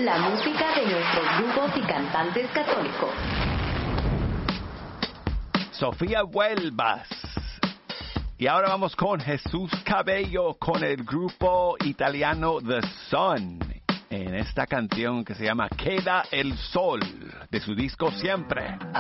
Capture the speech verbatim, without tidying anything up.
la música de nuestros grupos y cantantes católicos. Sofía Huelvas. Y ahora vamos con Jesús Cabello con el grupo italiano The Sun en esta canción que se llama Queda el Sol de su disco Siempre.